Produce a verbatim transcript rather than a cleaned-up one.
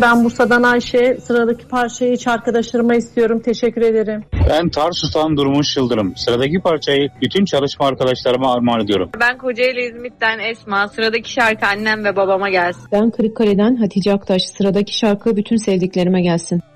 Ben Bursa'dan Ayşe. Sıradaki parçayı hiç arkadaşlarıma istiyorum. Teşekkür ederim. Ben Tarsus'tan Durmuş Yıldırım. Sıradaki parçayı bütün çalışma arkadaşlarıma armağan ediyorum. Ben Kocaeli İzmit'ten Esma. Sıradaki şarkı annem ve babama gelsin. Ben Kırıkkale'den Hatice Aktaş. Sıradaki şarkı bütün sevdiklerime gelsin.